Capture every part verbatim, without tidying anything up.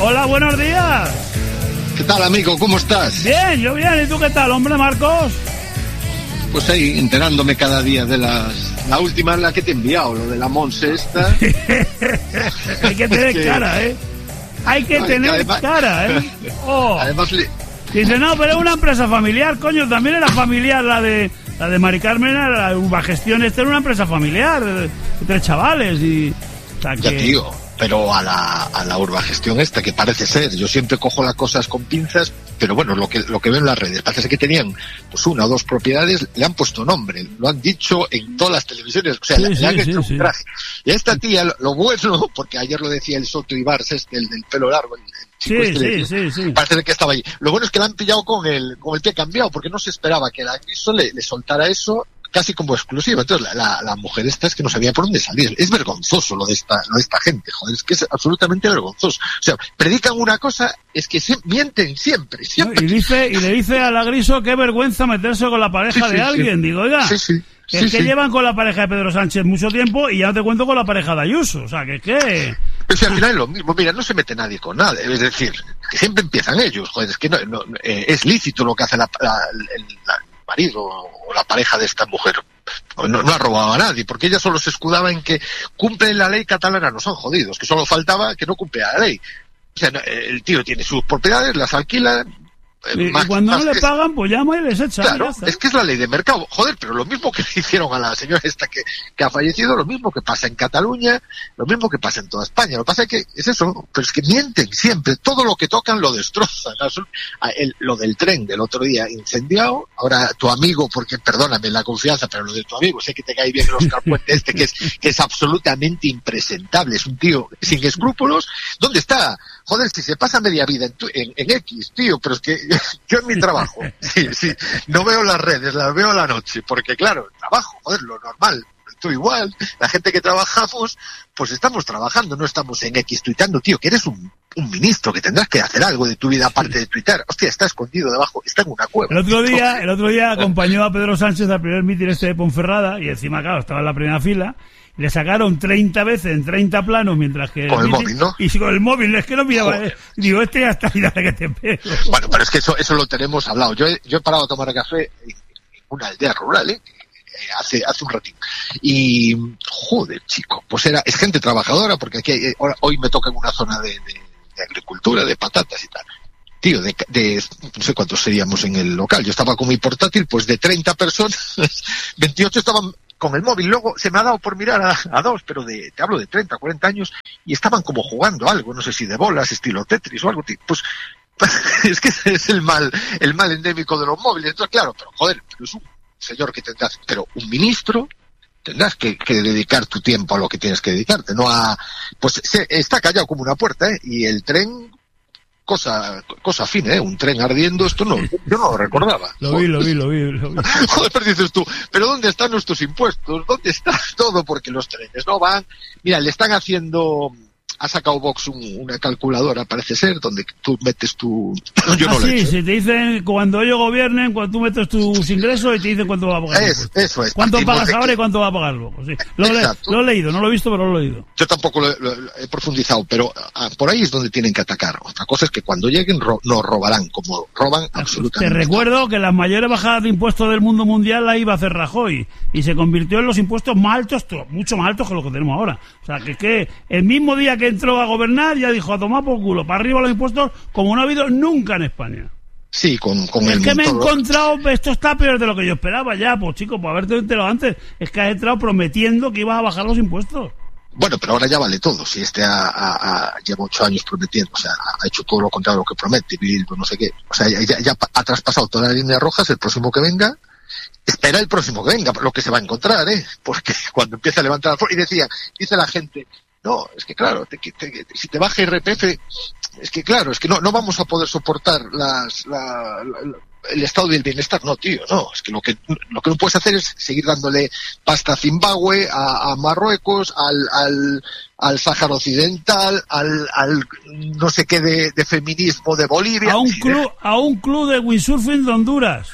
Hola, buenos días. ¿Qué tal, amigo? ¿Cómo estás? Bien, yo bien. ¿Y tú qué tal, hombre, Marcos? Pues ahí, enterándome cada día de las... La última es la que te he enviado, lo de la Monse esta. Hay que tener que... cara, ¿eh? Hay que Ay, tener que además... cara, ¿eh? Oh. Además... Le... Dice, no, pero es una empresa familiar, coño. También era familiar la de... La de Mari Carmen, la Urbagestión, esta era una empresa familiar, de tres chavales y... O sea, que... Ya, tío, pero a la, a la Urbagestión esta, que parece ser, yo siempre cojo las cosas con pinzas, pero bueno, lo que lo que veo en las redes, parece que tenían pues una o dos propiedades, le han puesto nombre, lo han dicho en todas las televisiones, o sea, sí, le, sí, le han sí, hecho sí. un traje. Y a esta tía, lo, lo bueno, porque ayer lo decía el Soto Ibars, este, el del pelo largo, el, Sí, este, sí, sí, sí. parece que estaba ahí. Lo bueno es que la han pillado con el, con el pie cambiado, porque no se esperaba que la Griso le, le soltara eso casi como exclusiva. Entonces la, la, la mujer esta es que no sabía por dónde salir. Es vergonzoso lo de esta, lo de esta gente, joder, es que es absolutamente vergonzoso. O sea, predican una cosa, es que se, mienten siempre, siempre. Y dice, y le dice a la Griso qué vergüenza meterse con la pareja sí, de sí, alguien. Sí. Digo, oiga, sí, sí. que sí, es que sí. llevan con la pareja de Pedro Sánchez mucho tiempo y ya no te cuento con la pareja de Ayuso. O sea, que qué... Pero si al final es lo mismo, mira, no se mete nadie con nada, es decir, que siempre empiezan ellos, joder, es que no, no eh, es lícito lo que hace la, la, el, la, el marido o la pareja de esta mujer. No, no ha robado a nadie, porque ella solo se escudaba en que cumplen la ley catalana, no son jodidos, que solo faltaba que no cumpliera la ley. O sea, el tío tiene sus propiedades, las alquila. Y, más, y cuando no le es, pagan, pues llama y les echa. Claro, es que es la ley de mercado. Joder, pero lo mismo que le hicieron a la señora esta que, que ha fallecido, lo mismo que pasa en Cataluña, lo mismo que pasa en toda España. Lo que pasa es que es eso, pero es que mienten siempre. Todo lo que tocan lo destrozan. El, lo del tren del otro día incendiado, ahora tu amigo, porque perdóname la confianza, pero lo de tu amigo, sé que te cae bien el Oscar Puente este, que es, que es absolutamente impresentable. Es un tío sin escrúpulos. ¿Dónde está? Joder, si se pasa media vida en, tu, en, en X, tío, pero es que yo en mi trabajo, sí, sí, no veo las redes, las veo a la noche, porque claro, trabajo, joder, lo normal, tú igual, la gente que trabajamos, pues estamos trabajando, no estamos en X tuitando, tío, que eres un, un ministro, que tendrás que hacer algo de tu vida aparte de tuitar, hostia, está escondido debajo, está en una cueva. El otro día, el otro día acompañó a Pedro Sánchez al primer mitin este de Ponferrada, y encima, claro, estaba en la primera fila, le sacaron treinta veces en treinta planos mientras que... Con el móvil, ¿no? Y con el móvil, es que no miraba... Eh, digo, este ya está, mira que te pego. Bueno, pero es que eso eso lo tenemos hablado. Yo he, yo he parado a tomar café en una aldea rural, ¿eh? Hace, hace un ratito. Y, joder, chico, pues era, es gente trabajadora, porque aquí hay, hoy me toca en una zona de, de, de agricultura, de patatas y tal. Tío, de, de, no sé cuántos seríamos en el local. Yo estaba con mi portátil, pues de treinta personas, veintiocho estaban con el móvil. Luego se me ha dado por mirar a, a dos, pero de, te hablo de treinta, cuarenta años, y estaban como jugando algo, no sé si de bolas, estilo Tetris o algo. Pues, es que es el mal, el mal endémico de los móviles. Entonces, claro, pero joder, pero es un señor que tendrás, pero un ministro, tendrás que, que dedicar tu tiempo a lo que tienes que dedicarte, no a, pues se, está callado como una puerta, ¿eh? Y el tren, cosa cosa fina, ¿eh? Un tren ardiendo, esto no, yo no lo recordaba. Lo vi, lo vi, lo vi, lo vi. Joder, pero dices tú, ¿pero dónde están nuestros impuestos? ¿Dónde está todo? Porque los trenes no van. Mira, le están haciendo... Ha sacado Vox un, una calculadora, parece ser, donde tú metes tu... Yo ah, no sí, lo he hecho. sí, te dicen cuando ellos gobiernen, cuando tú metes tus ingresos y te dicen cuánto va a pagar. Es, eso es. ¿Cuánto pagas ahora que... y cuánto va a pagar luego? Sí. Lo, le, lo he leído, no lo he visto, pero lo he leído. Yo tampoco lo, lo, lo he profundizado, pero ah, por ahí es donde tienen que atacar. Otra cosa es que cuando lleguen ro, nos robarán, como roban absolutamente. Te recuerdo todo. Que las mayores bajadas de impuestos del mundo mundial la iba a hacer Rajoy y se convirtió en los impuestos más altos, mucho más altos que los que tenemos ahora. O sea, que, que el mismo día que entró a gobernar ya dijo a tomar por culo, para arriba los impuestos, como no ha habido nunca en España. Sí, con, con es el que me he montón... encontrado, esto está peor de lo que yo esperaba ya, pues chico, por haberte enterado antes, es que has entrado prometiendo que ibas a bajar los impuestos. Bueno, pero ahora ya vale todo, si este ha, ha, ha, lleva ocho años prometiendo, o sea, ha hecho todo lo contrario a lo que promete, no sé qué, o sea, ya, ya ha traspasado todas las líneas rojas, el próximo que venga, espera el próximo que venga, lo que se va a encontrar, ¿eh? Porque cuando empieza a levantar la fuerza, y decía, dice la gente, no, es que claro, te, te, te, si te baja I R P F, es que claro, es que no, no vamos a poder soportar las, la, la, el estado del bienestar. No, tío, no, es que lo que lo que no puedes hacer es seguir dándole pasta a Zimbabue, a, a Marruecos, al, al, al Sáhara Occidental, al, al no sé qué de, de feminismo de Bolivia. A un club, a un club de windsurfing de Honduras.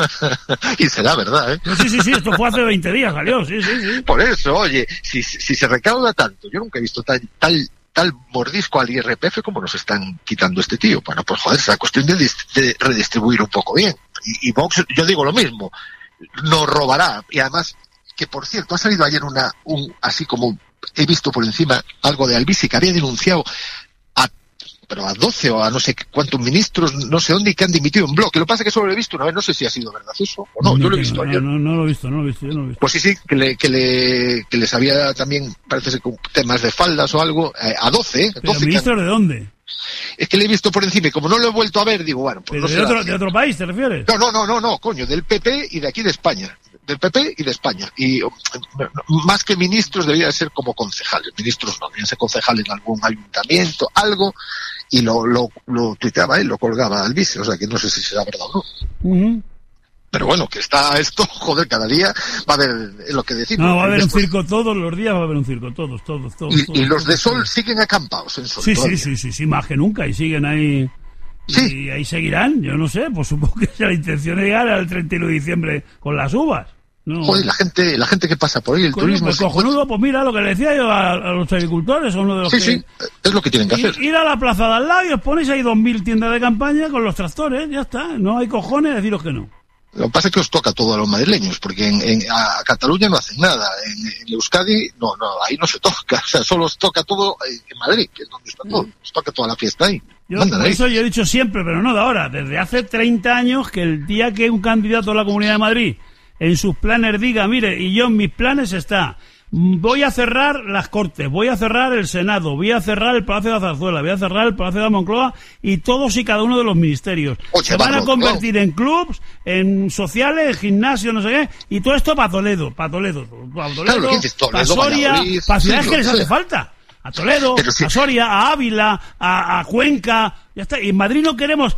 Y será verdad, ¿eh? Sí, sí, sí, esto fue hace veinte días, salió, sí, sí, sí. Por eso, oye, si, si se recauda tanto, yo nunca he visto tal, tal tal mordisco al I R P F como nos están quitando este tío. Bueno, pues joder, es la cuestión de, de redistribuir un poco bien. Y, y Vox, yo digo lo mismo, nos robará. Y además, que por cierto, ha salido ayer una, un, así como he visto por encima algo de Albisi, que había denunciado a, pero a doce o a no sé cuántos ministros, no sé dónde, que han dimitido en bloque. Lo que pasa es que solo lo he visto una vez, no sé si ha sido verdad eso o no, no yo lo he tengo, visto no, ayer. No, no lo he visto, no lo he visto, yo no lo he visto. Pues sí, sí, que, le, que, le, que les había también, parece ser, temas de faldas o algo, eh, a doce. ¿eh? ¿Pero ministros de dónde? Es que le he visto por encima y como no lo he vuelto a ver, digo, bueno, pues ¿Pero no de, será otro, así. de otro país te refieres? No, no, no, no, no, coño, del P P y de aquí de España. Del P P y de España. Y más que ministros debería ser como concejales. Ministros no, deberían ser concejales en algún ayuntamiento, algo, y lo, lo, lo tuiteaba él, lo colgaba al vice, o sea que no sé si será verdad o no. Uh-huh. Pero bueno, que está esto, joder, cada día va a haber lo que decimos. No, va a haber después... un circo todos los días, va a haber un circo, todos, todos, todos. Y, todos, y los todos, de Sol todos. siguen acampados en Sol. Sí, todavía. sí, sí, sí, sí, más que nunca, y siguen ahí. Sí. Y ahí seguirán, yo no sé, pues supongo que la intención es llegar al treinta y uno de diciembre con las uvas. No. Joder, la gente, la gente que pasa por ahí, el Coño, turismo. pues cojonudo, pues mira lo que le decía yo a, a los agricultores, uno de los Sí, que... sí, es lo que tienen que ir, hacer. ir a la plaza de al lado y os ponéis ahí dos mil tiendas de campaña con los tractores, ya está, no hay cojones deciros que no. Lo que pasa es que os toca todo a los madrileños, porque en, en a Cataluña no hacen nada, en, en Euskadi no, no, ahí no se toca, o sea, solo os toca todo en Madrid, que es donde está todo, os toca toda la fiesta ahí. Yo, por eso yo he dicho siempre, pero no de ahora, desde hace treinta años, que el día que un candidato a la Comunidad de Madrid en sus planes diga, mire, y yo en mis planes está, voy a cerrar las Cortes, voy a cerrar el Senado, voy a cerrar el Palacio de la Zarzuela, voy a cerrar el Palacio de la Moncloa y todos y cada uno de los ministerios. Oye, se van a Barro, convertir en clubs, en sociales, en gimnasios, no sé qué, y todo esto para Toledo, para Toledo, para Toledo, Claro, ¿qué dices? Toledo, para Soria, Valladolid, para ciudades sí, que les sí. hace falta. A Toledo, sí. a Soria, a Ávila, a, a Cuenca, ya está. Y en Madrid no queremos,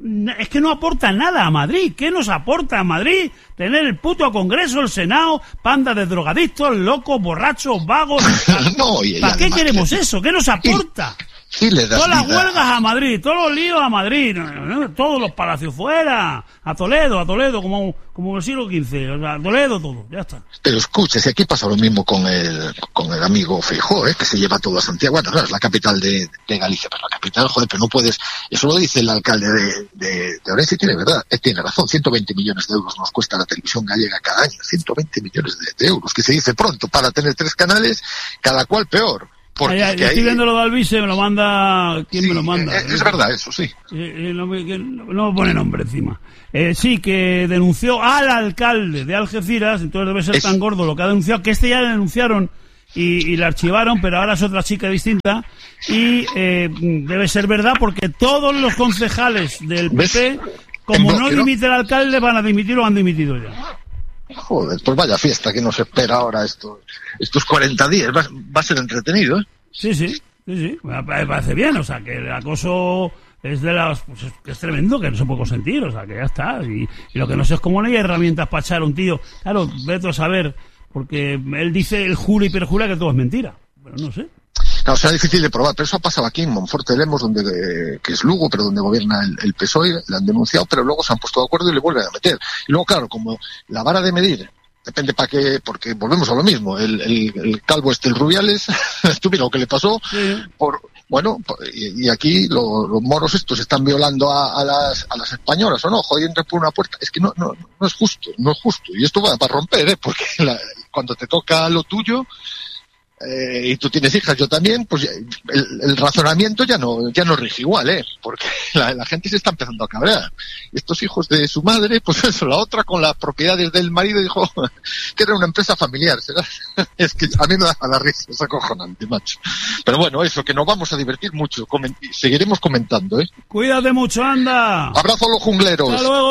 es que no aporta nada a Madrid. ¿Qué nos aporta a Madrid? Tener el puto Congreso, el Senado, panda de drogadictos, locos, borrachos, vagos. No, y, y ¿Para qué queremos que... eso? ¿Qué nos aporta? Sí, le das Todas las vida. huelgas a Madrid, todos los líos a Madrid, todos los palacios fuera, a Toledo, a Toledo, como, como el siglo quince, o sea, a Toledo todo, ya está. Pero escucha, si aquí pasa lo mismo con el con el amigo Feijóo, ¿eh? Que se lleva todo a Santiago. Bueno, claro, es la capital de, de Galicia, pero la capital, joder, pero no puedes... Eso lo dice el alcalde de, de, de Orense y tiene verdad, él tiene razón, ciento veinte millones de euros nos cuesta la televisión gallega cada año, ciento veinte millones de, de euros, que se dice pronto, para tener tres canales, cada cual peor. Porque Ay, es que estoy ahí... viendo lo de Albise, me lo manda... ¿Quién sí, me lo manda? Es, es verdad, eso sí. Eh, eh, no, me, que, no me pone nombre encima. Eh, sí, que denunció al alcalde de Algeciras, entonces debe ser es... tan gordo lo que ha denunciado, que este ya le denunciaron y, y la archivaron, pero ahora es otra chica distinta, y eh, debe ser verdad porque todos los concejales del P P, como bloque, no dimite ¿no? el alcalde, van a dimitir o han dimitido ya. Joder, pues vaya fiesta que nos espera ahora esto, estos cuarenta días, va, va a ser entretenido, ¿eh? Sí, sí, sí, sí, me parece bien, o sea, que el acoso es de las, pues es, es tremendo, que no se puede consentir, o sea, que ya está, y, y lo que no sé es cómo no hay herramientas para echar a un tío, claro, vete a saber, porque él dice, él jura y perjura que todo es mentira, pero no sé. Claro, será difícil de probar, pero eso ha pasado aquí en Monforte de Lemos, donde, eh, que es Lugo, pero donde gobierna el, el P S O E, le han denunciado, pero luego se han puesto de acuerdo y le vuelven a meter. Y luego, claro, como la vara de medir, depende para qué, porque volvemos a lo mismo, el, el, el calvo este, el Rubiales, tú mira lo que le pasó, sí. por, bueno, y, y aquí lo, los moros estos están violando a, a las a las españolas, o no, joder, entran por una puerta, es que no, no, no es justo, no es justo, y esto va para romper, ¿eh? Porque la, cuando te toca lo tuyo, Eh, y tú tienes hijas, yo también, pues el, el razonamiento ya no ya no rige igual, ¿eh? Porque la, la gente se está empezando a cabrear. Estos hijos de su madre, pues eso, la otra con las propiedades del marido dijo que era una empresa familiar, ¿será? Es que a mí me da la risa, es acojonante, macho. Pero bueno, eso, que nos vamos a divertir mucho, Coment- seguiremos comentando, ¿eh? Cuídate mucho, anda. Abrazo a los jungleros. Hasta luego.